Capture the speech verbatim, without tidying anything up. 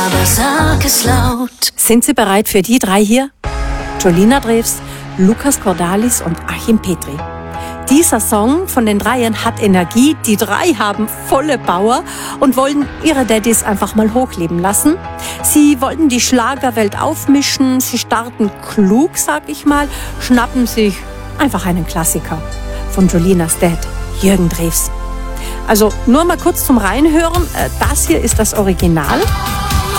Aber sag es laut. Sind Sie bereit für die drei hier? Jolina Drews, Lukas Cordalis und Achim Petri. Dieser Song von den Dreien hat Energie. Die drei haben volle Power und wollen ihre Daddys einfach mal hochleben lassen. Sie wollten die Schlagerwelt aufmischen. Sie starten klug, sag ich mal, schnappen sich einfach einen Klassiker von Jolinas Dad, Jürgen Drews. Also nur mal kurz zum Reinhören. Das hier ist das Original.